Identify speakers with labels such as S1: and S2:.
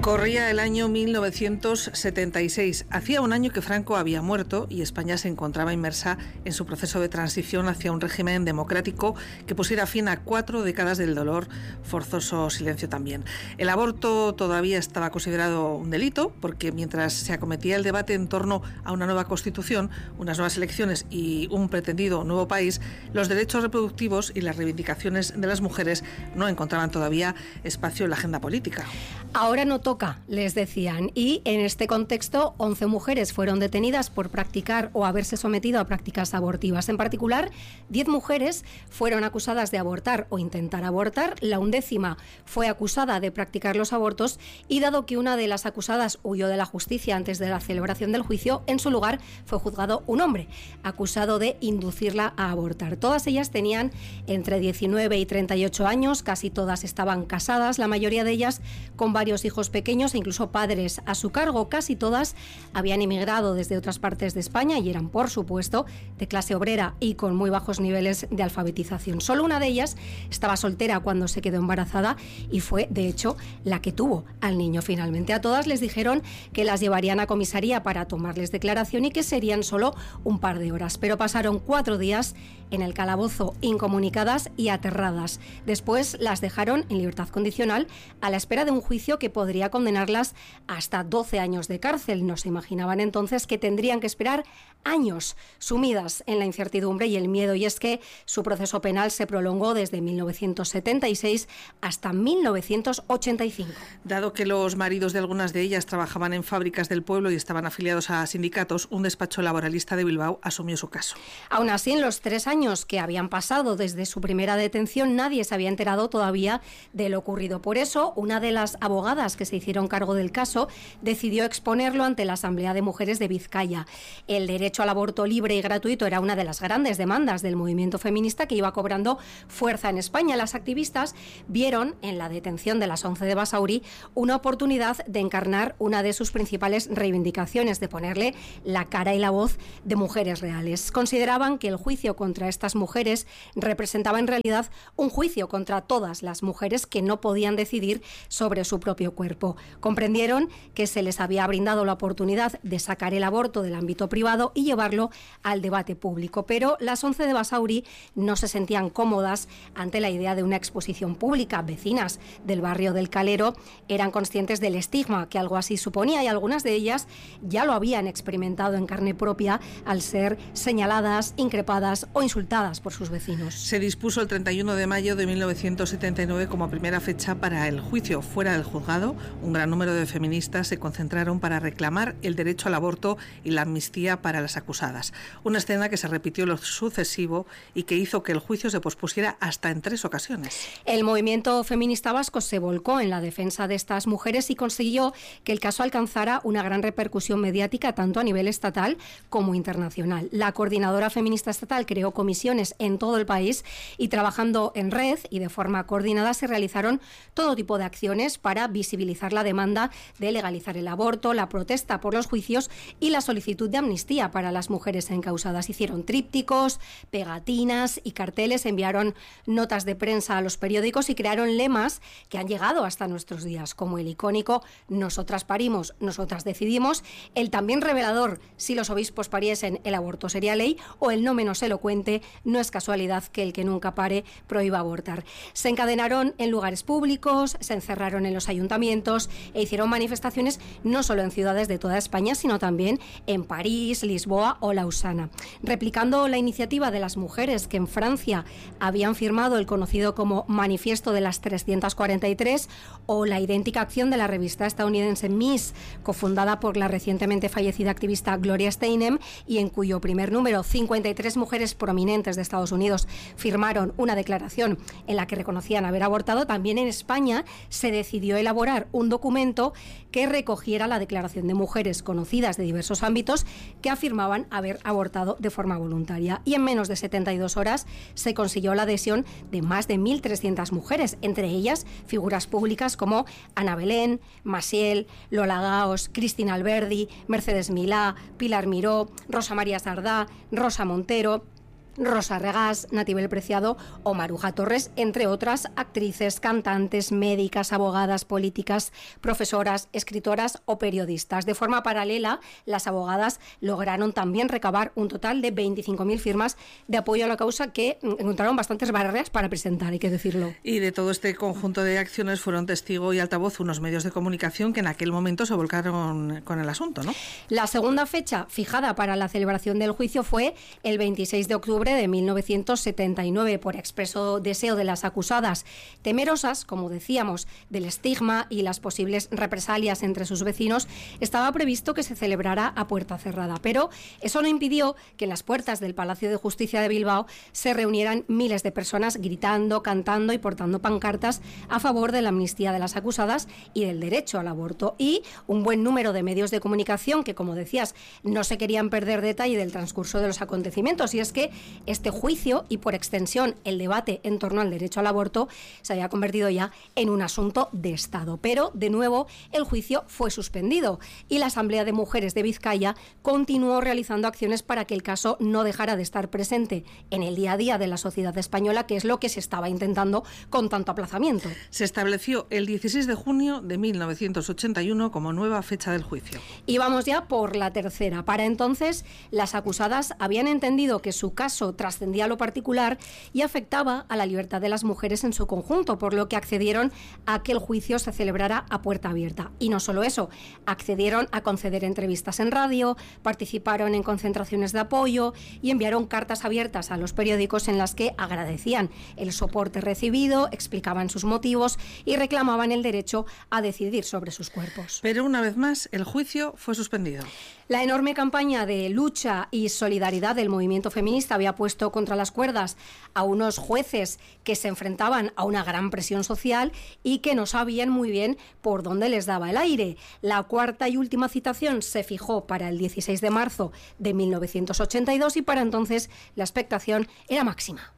S1: Corría el año 1976. Hacía un año que Franco había muerto y España se encontraba inmersa en su proceso de transición hacia un régimen democrático que pusiera fin a 4 décadas del dolor, forzoso silencio también. El aborto todavía estaba considerado un delito porque mientras se acometía el debate en torno a una nueva constitución, unas nuevas elecciones y un pretendido nuevo país, los derechos reproductivos y las reivindicaciones de las mujeres no encontraban todavía espacio en la agenda política.
S2: Ahora no toca, les decían, y en este contexto 11 mujeres fueron detenidas por practicar o haberse sometido a prácticas abortivas. En particular, 10 mujeres fueron acusadas de abortar o intentar abortar, la 11ª fue acusada de practicar los abortos y dado que una de las acusadas huyó de la justicia antes de la celebración del juicio, en su lugar fue juzgado un hombre, acusado de inducirla a abortar. Todas ellas tenían entre 19 y 38 años, casi todas estaban casadas, la mayoría de ellas con varios hijos pequeños e incluso padres a su cargo. Casi todas habían emigrado desde otras partes de España y eran, por supuesto, de clase obrera y con muy bajos niveles de alfabetización. Solo una de ellas estaba soltera cuando se quedó embarazada y fue, de hecho, la que tuvo al niño finalmente. A todas les dijeron que las llevarían a comisaría para tomarles declaración y que serían solo un par de horas, pero pasaron 4 días en el calabozo incomunicadas y aterradas. Después las dejaron en libertad condicional a la espera de un juicio que podría condenarlas hasta 12 años de cárcel. No se imaginaban entonces que tendrían que esperar años sumidas en la incertidumbre y el miedo, y es que su proceso penal se prolongó desde 1976 hasta 1985.
S1: Dado que los maridos de algunas de ellas trabajaban en fábricas del pueblo y estaban afiliados a sindicatos, un despacho laboralista de Bilbao asumió su caso.
S2: Aún así, en los 3 años que habían pasado desde su primera detención, nadie se había enterado todavía de lo ocurrido. Por eso, una de las abogadas que se hicieron cargo del caso decidió exponerlo ante la Asamblea de Mujeres de Vizcaya. El derecho al aborto libre y gratuito era una de las grandes demandas del movimiento feminista que iba cobrando fuerza en España. Las activistas vieron en la detención de las 11 de Basauri una oportunidad de encarnar una de sus principales reivindicaciones, de ponerle la cara y la voz de mujeres reales. Consideraban que el juicio contra estas mujeres representaba en realidad un juicio contra todas las mujeres que no podían decidir sobre su propio cuerpo. Comprendieron que se les había brindado la oportunidad de sacar el aborto del ámbito privado y llevarlo al debate público, pero las 11 de Basauri no se sentían cómodas ante la idea de una exposición pública. Vecinas del barrio del Calero eran conscientes del estigma que algo así suponía y algunas de ellas ya lo habían experimentado en carne propia al ser señaladas, increpadas o insultadas por sus vecinos.
S1: Se dispuso el 31 de mayo de 1979 como primera fecha para el juicio. Fuera del juzgado, un gran número de feministas se concentraron para reclamar el derecho al aborto y la amnistía para las acusadas. Una escena que se repitió en lo sucesivo y que hizo que el juicio se pospusiera hasta en 3 ocasiones.
S2: El movimiento feminista vasco se volcó en la defensa de estas mujeres y consiguió que el caso alcanzara una gran repercusión mediática tanto a nivel estatal como internacional. La Coordinadora Feminista Estatal creó comisiones en todo el país y trabajando en red y de forma coordinada se realizaron todo tipo de acciones para visibilizar la demanda de legalizar el aborto, la protesta por los juicios y la solicitud de amnistía para las mujeres encausadas. Hicieron trípticos, pegatinas y carteles, enviaron notas de prensa a los periódicos y crearon lemas que han llegado hasta nuestros días, como el icónico "Nosotras parimos, nosotras decidimos", el también revelador "Si los obispos pariesen, el aborto sería ley", o el no menos elocuente "No es casualidad que el que nunca pare prohíba abortar". Se encadenaron en lugares públicos, se encerraron en los ayuntamientos e hicieron manifestaciones no solo en ciudades de toda España, sino también en París, Lisboa o Lausana. Replicando la iniciativa de las mujeres que en Francia habían firmado el conocido como Manifiesto de las 343 o la idéntica acción de la revista estadounidense Miss, cofundada por la recientemente fallecida activista Gloria Steinem y en cuyo primer número 53 mujeres prominentes de Estados Unidos firmaron una declaración en la que reconocían haber abortado, también en España se decidió elaborar un documento que recogiera la declaración de mujeres conocidas de diversos ámbitos que afirmaban haber abortado de forma voluntaria. Y en menos de 72 horas se consiguió la adhesión de más de 1.300 mujeres, entre ellas figuras públicas como Ana Belén, Maciel, Lola Gaos, Cristina Alberdi, Mercedes Milá, Pilar Miró, Rosa María Sardá, Rosa Montero. Rosa Regás, Natibel Preciado o Maruja Torres, entre otras actrices, cantantes, médicas, abogadas, políticas, profesoras, escritoras o periodistas. De forma paralela, las abogadas lograron también recabar un total de 25.000 firmas de apoyo a la causa que encontraron bastantes barreras para presentar, hay que decirlo.
S1: Y de todo este conjunto de acciones fueron testigo y altavoz unos medios de comunicación que en aquel momento se volcaron con el asunto, ¿no?
S2: La segunda fecha fijada para la celebración del juicio fue el 26 de octubre de 1979, por expreso deseo de las acusadas, temerosas, como decíamos, del estigma y las posibles represalias entre sus vecinos. Estaba previsto que se celebrara a puerta cerrada, pero eso no impidió que en las puertas del Palacio de Justicia de Bilbao se reunieran miles de personas gritando, cantando y portando pancartas a favor de la amnistía de las acusadas y del derecho al aborto. Y un buen número de medios de comunicación que, como decías, no se querían perder detalle del transcurso de los acontecimientos. Y es que este juicio y, por extensión, el debate en torno al derecho al aborto se había convertido ya en un asunto de Estado. Pero, de nuevo, el juicio fue suspendido y la Asamblea de Mujeres de Vizcaya continuó realizando acciones para que el caso no dejara de estar presente en el día a día de la sociedad española, que es lo que se estaba intentando con tanto aplazamiento.
S1: Se estableció el 16 de junio de 1981 como nueva fecha del juicio.
S2: Y vamos ya por la tercera. Para entonces, las acusadas habían entendido que su caso trascendía a lo particular y afectaba a la libertad de las mujeres en su conjunto, por lo que accedieron a que el juicio se celebrara a puerta abierta. Y no solo eso, accedieron a conceder entrevistas en radio, participaron en concentraciones de apoyo y enviaron cartas abiertas a los periódicos en las que agradecían el soporte recibido, explicaban sus motivos y reclamaban el derecho a decidir sobre sus cuerpos.
S1: Pero una vez más, el juicio fue suspendido.
S2: La enorme campaña de lucha y solidaridad del movimiento feminista había puesto contra las cuerdas a unos jueces que se enfrentaban a una gran presión social y que no sabían muy bien por dónde les daba el aire. La cuarta y última citación se fijó para el 16 de marzo de 1982 y para entonces la expectación era máxima.